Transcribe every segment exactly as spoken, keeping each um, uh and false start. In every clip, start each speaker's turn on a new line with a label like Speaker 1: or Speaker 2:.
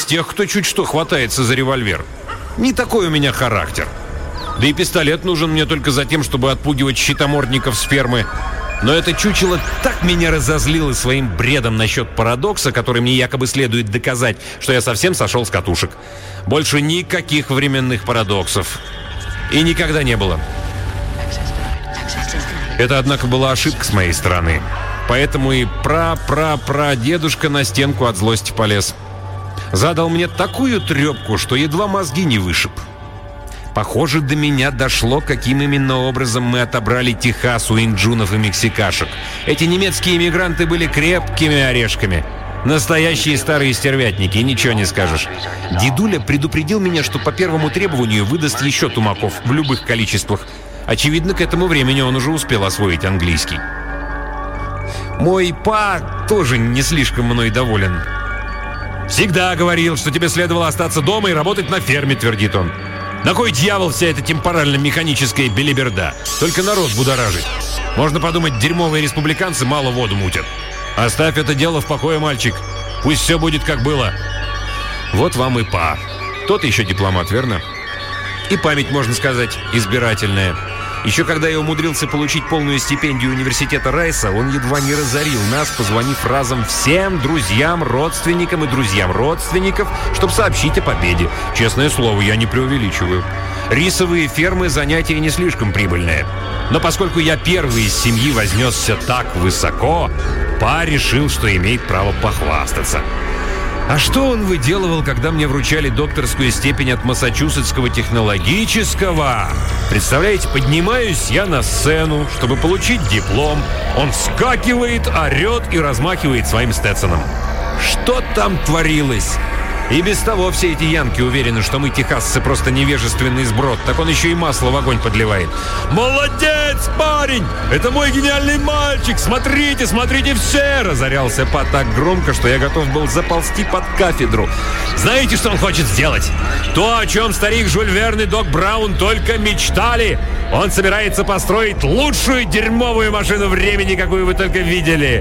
Speaker 1: тех, кто чуть что хватается за револьвер. Не такой у меня характер. Да и пистолет нужен мне только за тем, чтобы отпугивать щитомордников с фермы. Но это чучело так меня разозлило своим бредом насчет парадокса, который мне якобы следует доказать, что я совсем сошел с катушек. Больше никаких временных парадоксов. И никогда не было. Это, однако, была ошибка с моей стороны. Поэтому и пра-пра-пра-дедушка на стенку от злости полез. Задал мне такую трепку, что едва мозги не вышиб. Похоже, до меня дошло, каким именно образом мы отобрали Техас у инджунов и мексикашек. Эти немецкие иммигранты были крепкими орешками. Настоящие старые стервятники, ничего не скажешь. Дедуля предупредил меня, что по первому требованию выдаст еще тумаков в любых количествах. Очевидно, к этому времени он уже успел освоить английский. Мой па тоже не слишком мной доволен. «Всегда говорил, что тебе следовало остаться дома и работать на ферме», — твердит он. «На кой дьявол вся эта темпорально-механическая белиберда? Только народ будоражит. Можно подумать, дерьмовые республиканцы мало воду мутят. Оставь это дело в покое, мальчик. Пусть все будет как было». Вот вам и па. Тот еще дипломат, верно? И память, можно сказать, избирательная. Еще когда я умудрился получить полную стипендию университета Райса, он едва не разорил нас, позвонив разом всем друзьям, родственникам и друзьям родственников, чтобы сообщить о победе. Честное слово, я не преувеличиваю. Рисовые фермы – занятие не слишком прибыльное. Но поскольку я первый из семьи вознесся так высоко, па решил, что имеет право похвастаться. А что он выделывал, когда мне вручали докторскую степень от Массачусетского технологического? Представляете, поднимаюсь я на сцену, чтобы получить диплом. Он вскакивает, орет и размахивает своим Стетсоном. Что там творилось? И без того все эти янки уверены, что мы, техасцы, просто невежественный сброд. Так он еще и масло в огонь подливает. «Молодец, парень! Это мой гениальный мальчик! Смотрите, смотрите все!» Разорялся па так громко, что я готов был заползти под кафедру. Знаете, что он хочет сделать? То, о чем старик Жюль Верн и Док Браун только мечтали. Он собирается построить лучшую дерьмовую машину времени, какую вы только видели.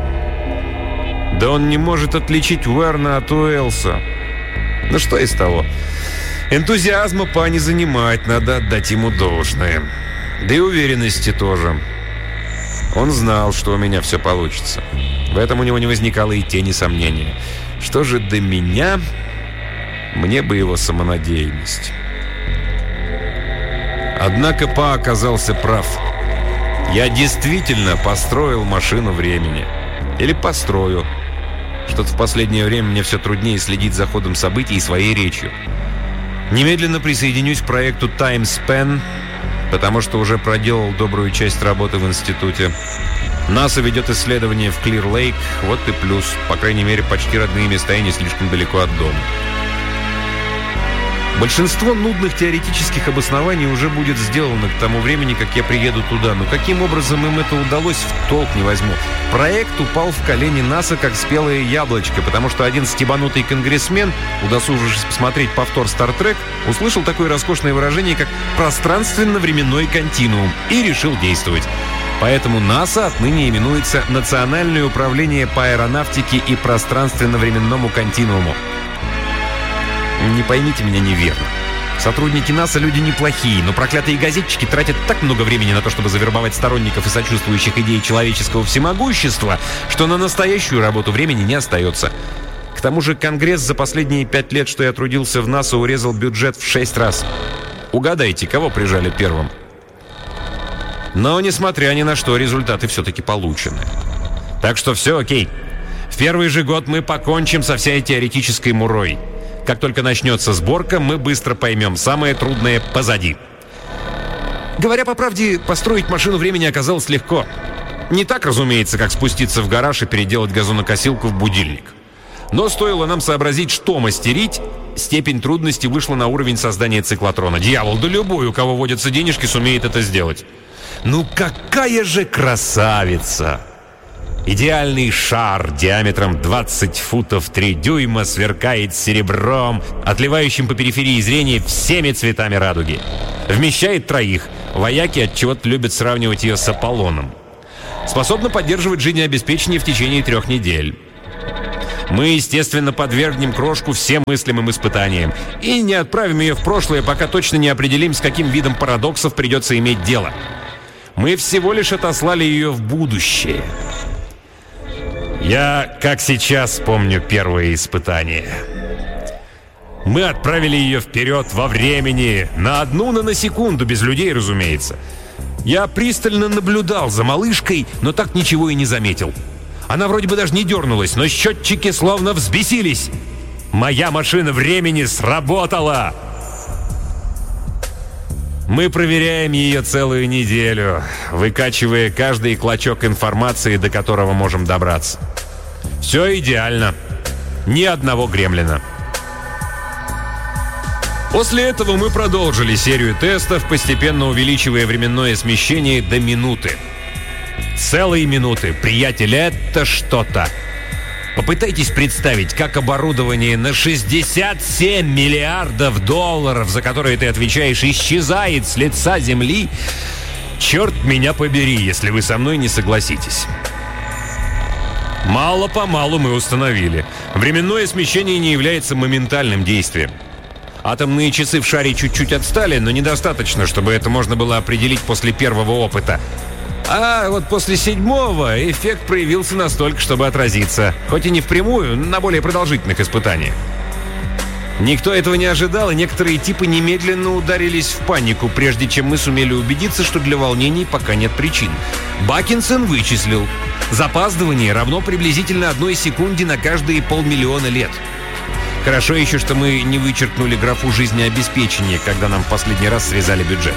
Speaker 1: Да он не может отличить Уэрна от Уэллса. Ну что из того? Энтузиазма па не занимать, надо отдать ему должное. Да и уверенности тоже. Он знал, что у меня все получится. В этом у него не возникало и тени сомнения. Что же до меня, мне бы его самонадеянность. Однако па оказался прав. Я действительно построил машину времени. Или построю. Что-то в последнее время мне все труднее следить за ходом событий и своей речью. Немедленно присоединюсь к проекту Time Span, потому что уже проделал добрую часть работы в институте. НАСА ведет исследования в Клир-Лейк, вот и плюс. По крайней мере, почти родные места и не слишком далеко от дома. Большинство нудных теоретических обоснований уже будет сделано к тому времени, как я приеду туда. Но каким образом им это удалось, в толк не возьму. Проект упал в колени НАСА, как спелое яблочко, потому что один стебанутый конгрессмен, удосужившись посмотреть повтор «Стартрек», услышал такое роскошное выражение, как «пространственно-временной континуум» и решил действовать. Поэтому НАСА отныне именуется Национальное управление по аэронавтике и пространственно-временному континууму. Не поймите меня неверно. Сотрудники НАСА люди неплохие, но проклятые газетчики тратят так много времени на то, чтобы завербовать сторонников и сочувствующих идей человеческого всемогущества, что на настоящую работу времени не остается. К тому же Конгресс за последние пять лет, что я трудился в НАСА, урезал бюджет в шесть раз. Угадайте, кого прижали первым? Но, несмотря ни на что, результаты все-таки получены. Так что все окей. В первый же год мы покончим со всей теоретической мурой. Как только начнется сборка, мы быстро поймем, самое трудное позади. Говоря по правде, построить машину времени оказалось легко. Не так, разумеется, как спуститься в гараж и переделать газонокосилку в будильник. Но стоило нам сообразить, что мастерить, степень трудности вышла на уровень создания циклотрона. Дьявол, да любой, у кого водятся денежки, сумеет это сделать. Ну какая же красавица! Идеальный шар диаметром двадцать футов три дюйма сверкает серебром, отливающим по периферии зрения всеми цветами радуги. Вмещает троих. Вояки отчего-то любят сравнивать ее с Аполлоном. Способна поддерживать жизнеобеспечение в течение трех недель. Мы, естественно, подвергнем крошку всем мыслимым испытаниям и не отправим ее в прошлое, пока точно не определим, с каким видом парадоксов придется иметь дело. Мы всего лишь отослали ее в будущее. Я, как сейчас, помню первое испытание. Мы отправили ее вперед во времени, на одну наносекунду, без людей, разумеется. Я пристально наблюдал за малышкой, но так ничего и не заметил. Она вроде бы даже не дернулась, но счетчики словно взбесились. Моя машина времени сработала! Мы проверяем ее целую неделю, выкачивая каждый клочок информации, до которого можем добраться. Все идеально. Ни одного гремлина. После этого мы продолжили серию тестов, постепенно увеличивая временное смещение до минуты. Целые минуты, приятель, это что-то. Попытайтесь представить, как оборудование на шестьдесят семь миллиардов долларов, за которые ты отвечаешь, исчезает с лица Земли. Черт меня побери, если вы со мной не согласитесь. Мало-помалу мы установили. Временное смещение не является моментальным действием. Атомные часы в шаре чуть-чуть отстали, но недостаточно, чтобы это можно было определить после первого опыта. А вот после седьмого эффект проявился настолько, чтобы отразиться. Хоть и не впрямую, на более продолжительных испытаниях. Никто этого не ожидал, и некоторые типы немедленно ударились в панику, прежде чем мы сумели убедиться, что для волнений пока нет причин. Бакинсон вычислил. Запаздывание равно приблизительно одной секунде на каждые полмиллиона лет. Хорошо еще, что мы не вычеркнули графу жизнеобеспечения, когда нам в последний раз срезали бюджет.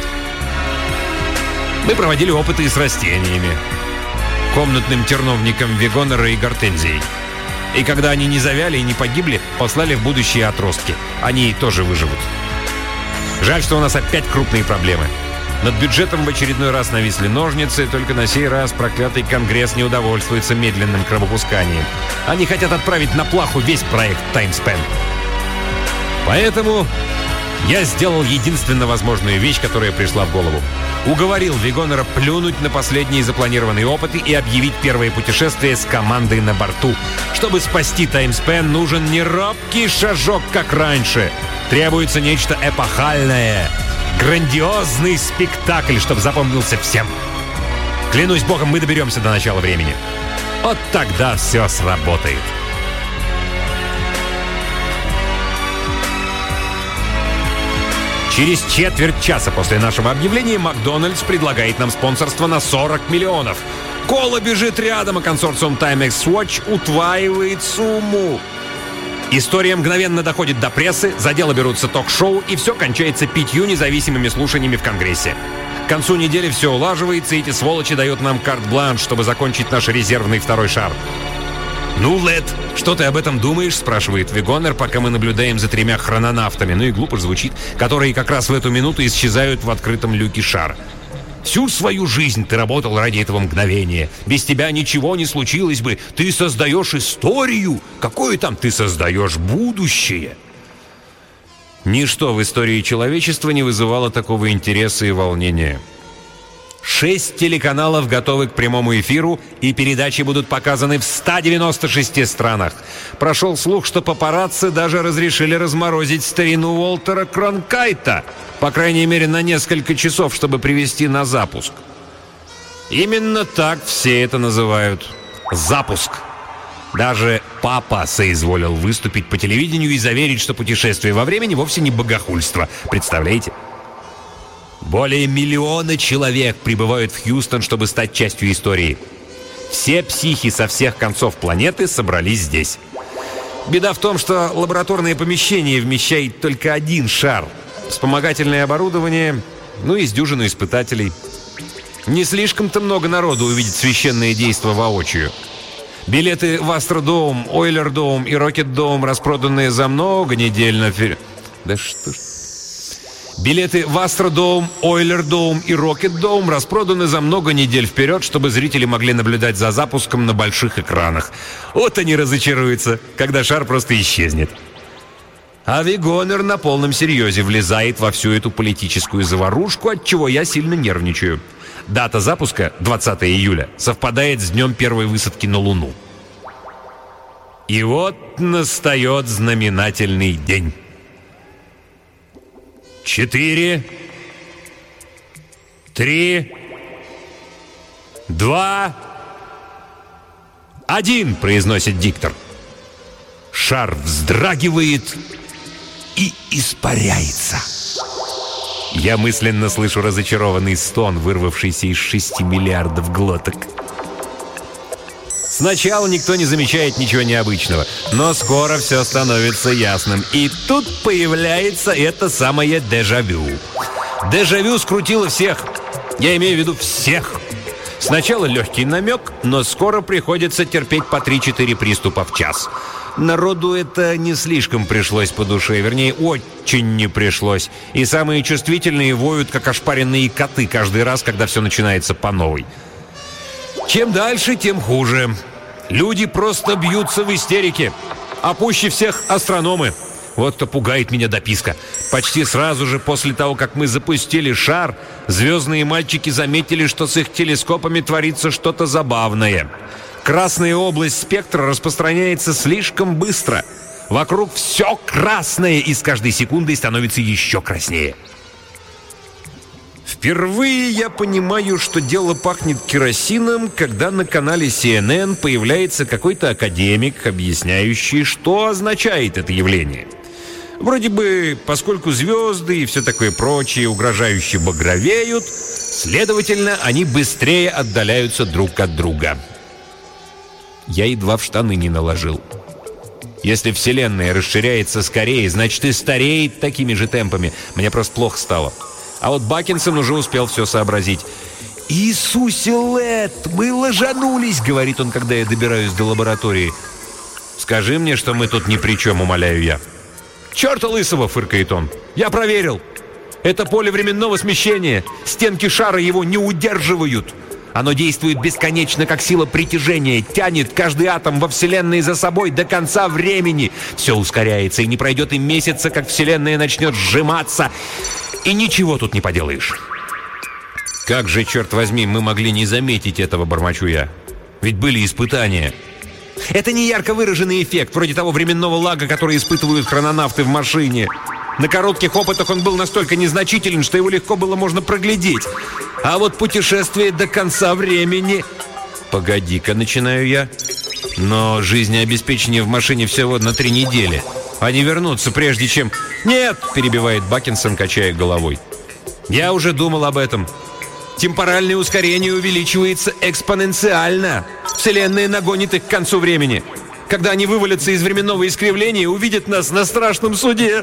Speaker 1: Мы проводили опыты и с растениями, комнатным терновником вегонера и гортензией. И когда они не завяли и не погибли, послали в будущее отростки. Они тоже выживут. Жаль, что у нас опять крупные проблемы. Над бюджетом в очередной раз нависли ножницы, только на сей раз проклятый Конгресс не удовольствуется медленным кровопусканием. Они хотят отправить на плаху весь проект TimeSpan. Поэтому я сделал единственно возможную вещь, которая пришла в голову. Уговорил Вегонера плюнуть на последние запланированные опыты и объявить первое путешествие с командой на борту. Чтобы спасти TimeSpan, нужен не робкий шажок, как раньше. Требуется нечто эпохальное. Грандиозный спектакль, чтобы запомнился всем. Клянусь богом, мы доберемся до начала времени. Вот тогда все сработает. Через четверть часа после нашего объявления Макдональдс предлагает нам спонсорство на сорок миллионов. Кола бежит рядом, а консорциум Timex Watch утваивает сумму. История мгновенно доходит до прессы, за дело берутся ток-шоу, и все кончается пятью независимыми слушаниями в Конгрессе. К концу недели все улаживается, и эти сволочи дают нам карт-бланш, чтобы закончить наш резервный второй шар. «Ну, Лед, что ты об этом думаешь?» — спрашивает Вегонер, пока мы наблюдаем за тремя хрононавтами, ну и глупо звучит, которые как раз в эту минуту исчезают в открытом люке шара. «Всю свою жизнь ты работал ради этого мгновения. Без тебя ничего не случилось бы. Ты создаешь историю. Какое там ты создаешь будущее?» Ничто в истории человечества не вызывало такого интереса и волнения. Шесть телеканалов готовы к прямому эфиру, и передачи будут показаны в ста девяноста шести странах. Прошел слух, что папарацци даже разрешили разморозить старину Уолтера Кронкайта, по крайней мере, на несколько часов, чтобы привести на запуск. Именно так все это называют. Запуск. Даже папа соизволил выступить по телевидению и заверить, что путешествие во времени вовсе не богохульство. Представляете? Более миллиона человек прибывают в Хьюстон, чтобы стать частью истории. Все психи со всех концов планеты собрались здесь. Беда в том, что лабораторное помещение вмещает только один шар. Вспомогательное оборудование, ну и с дюжину испытателей. Не слишком-то много народу увидит священное действо воочию. Билеты в Астродоум, Ойлердоум и Рокетдоум, распроданные за много недель наперед. Да что ж... Билеты в Астродоум, Ойлердоум и Рокетдоум распроданы за много недель вперед, чтобы зрители могли наблюдать за запуском на больших экранах. Вот они разочаруются, когда шар просто исчезнет. А Вегонер на полном серьезе влезает во всю эту политическую заварушку, от чего я сильно нервничаю. Дата запуска, двадцатого июля, совпадает с днем первой высадки на Луну. И вот настает знаменательный день. Четыре, три, два, один, произносит диктор. Шар вздрагивает и испаряется. Я мысленно слышу разочарованный стон, вырвавшийся из шести миллиардов глоток. Сначала никто не замечает ничего необычного, но скоро все становится ясным. И тут появляется это самое дежавю. Дежавю скрутило всех. Я имею в виду всех. Сначала легкий намек, но скоро приходится терпеть по три-четыре приступа в час. Народу это не слишком пришлось по душе, вернее, очень не пришлось. И самые чувствительные воют, как ошпаренные коты, каждый раз, когда все начинается по новой. Чем дальше, тем хуже. Люди просто бьются в истерике. А пуще всех астрономы. Вот кто пугает меня дописка. Почти сразу же после того, как мы запустили шар, звездные мальчики заметили, что с их телескопами творится что-то забавное. Красная область спектра распространяется слишком быстро. Вокруг все красное, и с каждой секундой становится еще краснее. Впервые я понимаю, что дело пахнет керосином, когда на канале си эн эн появляется какой-то академик, объясняющий, что означает это явление. Вроде бы, поскольку звезды и все такое прочее угрожающе багровеют, следовательно, они быстрее отдаляются друг от друга. Я едва в штаны не наложил. Если Вселенная расширяется скорее, значит и стареет такими же темпами. Мне просто плохо стало. А вот Бакинсон уже успел все сообразить. «Иисусе Лэд, мы ложанулись», — говорит он, когда я добираюсь до лаборатории. «Скажи мне, что мы тут ни при чем», — умоляю я. «Черта лысого», — фыркает он. «Я проверил. Это поле временного смещения. Стенки шара его не удерживают. Оно действует бесконечно, как сила притяжения, тянет каждый атом во Вселенной за собой до конца времени. Все ускоряется, и не пройдет и месяца, как Вселенная начнет сжиматься. И ничего тут не поделаешь». «Как же, черт возьми, мы могли не заметить этого», — бормочу я. «Ведь были испытания». «Это не ярко выраженный эффект, вроде того временного лага, который испытывают хрононавты в машине. На коротких опытах он был настолько незначителен, что его легко было можно проглядеть. А вот путешествие до конца времени...» «Погоди-ка», — начинаю я. «Но жизнеобеспечение в машине всего на три недели. Они вернутся, прежде чем...» «Нет!» — перебивает Бакинсон, качая головой. «Я уже думал об этом. Темпоральное ускорение увеличивается экспоненциально. Вселенная нагонит их к концу времени. Когда они вывалятся из временного искривления, увидят нас на страшном суде».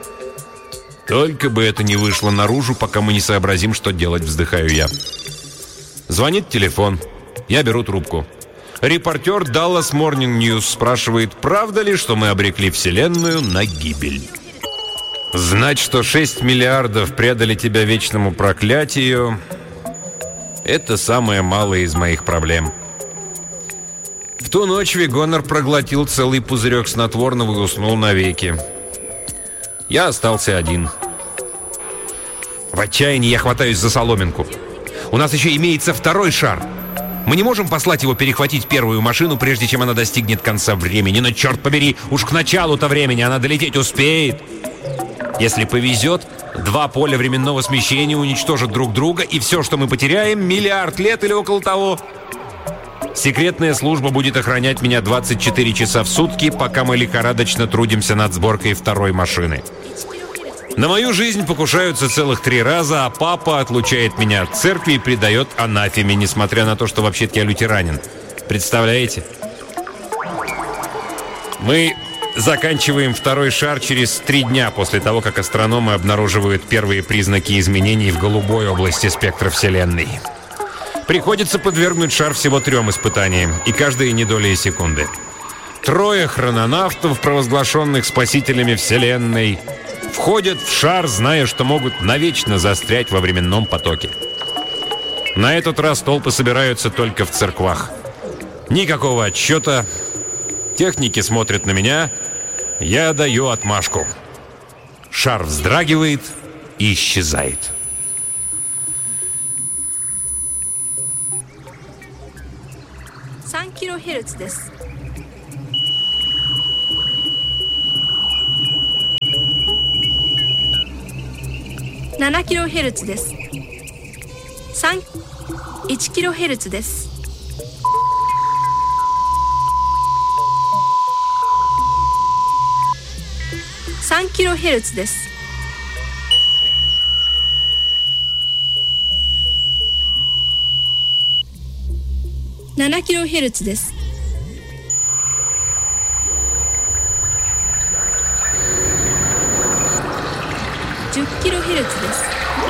Speaker 1: «Только бы это не вышло наружу, пока мы не сообразим, что делать», — вздыхаю я. Звонит телефон. Я беру трубку. Репортер Dallas Morning News спрашивает, правда ли, что мы обрекли Вселенную на гибель. Знать, что шесть миллиардов предали тебя вечному проклятию, это самое малое из моих проблем. В ту ночь Вегонор проглотил целый пузырек снотворного и уснул навеки. Я остался один. В отчаянии я хватаюсь за соломинку. У нас еще имеется второй шар. Мы не можем послать его перехватить первую машину, прежде чем она достигнет конца времени. Но, черт побери, уж к началу-то времени она долететь успеет. Если повезет, два поля временного смещения уничтожат друг друга, и все, что мы потеряем, миллиард лет или около того. Секретная служба будет охранять меня двадцать четыре часа в сутки, пока мы лихорадочно трудимся над сборкой второй машины. На мою жизнь покушаются целых три раза, а папа отлучает меня от церкви и предает анафеме, несмотря на то, что вообще-то я лютеранин. Представляете? Мы заканчиваем второй шар через три дня после того, как астрономы обнаруживают первые признаки изменений в голубой области спектра Вселенной. Приходится подвергнуть шар всего трем испытаниям, и каждые не доли секунды. Трое хрононавтов, провозглашенных спасителями Вселенной, входят в шар, зная, что могут навечно застрять во временном потоке. На этот раз толпы собираются только в церквах. Никакого отсчета. Техники смотрят на меня. Я даю отмашку. Шар вздрагивает и исчезает.
Speaker 2: ななキロヘルツ です。さん、いちキロヘルツ です。さんキロヘルツ です。ななキロヘルツ です。じゅっキロヘルツ です。